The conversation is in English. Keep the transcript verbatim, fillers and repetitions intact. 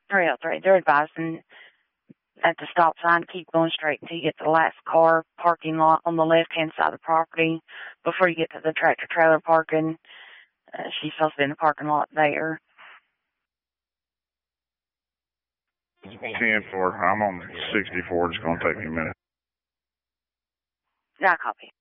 three oh three. They're advising at the stop sign, keep going straight until you get to the last car parking lot on the left-hand side of the property before you get to the tractor-trailer parking. Uh, she's supposed to be in the parking lot there. ten four, I'm on sixty-four. It's going to take me a minute. Yeah, copy.